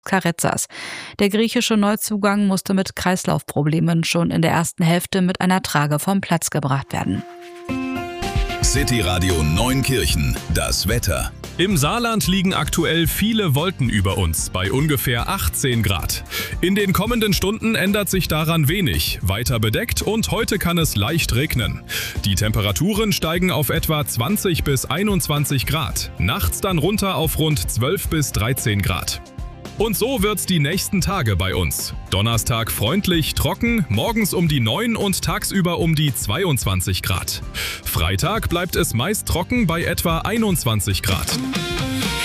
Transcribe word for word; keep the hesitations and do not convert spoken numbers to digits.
Karezas. Der griechische Neuzugang musste mit Kreislaufproblemen schon in der ersten Hälfte mit einer Trage vom Platz gebracht werden. City Radio Neunkirchen, das Wetter. Im Saarland liegen aktuell viele Wolken über uns, bei ungefähr achtzehn Grad. In den kommenden Stunden ändert sich daran wenig, weiter bedeckt und heute kann es leicht regnen. Die Temperaturen steigen auf etwa zwanzig bis einundzwanzig Grad, nachts dann runter auf rund zwölf bis dreizehn Grad. Und so wird's die nächsten Tage bei uns. Donnerstag freundlich, trocken, morgens um die neun und tagsüber um die zweiundzwanzig Grad. Freitag bleibt es meist trocken bei etwa einundzwanzig Grad.